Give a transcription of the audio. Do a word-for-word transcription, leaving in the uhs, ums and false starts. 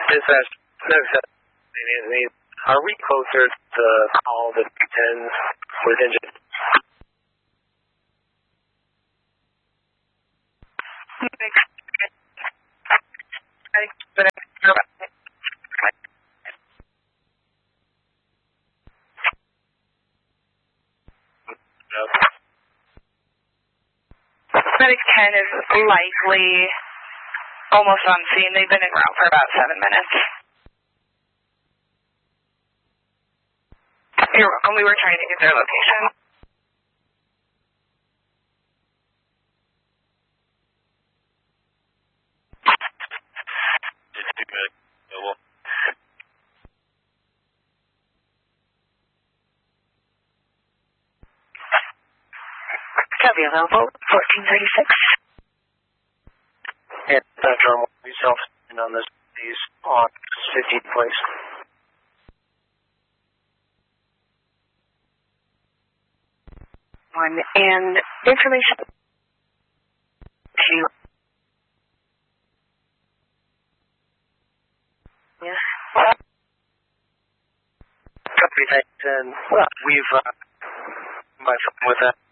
Dispatch, no, are we closer to all the tens with engine? Medic ten is likely almost on scene. They've been en route for about seven minutes. You're welcome. We were trying to get their location. Copy, available, fourteen thirty-six. And uh, John, yourself on this, these on fifteen, please. One, and information to yeah. Copy that, and well, we've, uh, my phone with that,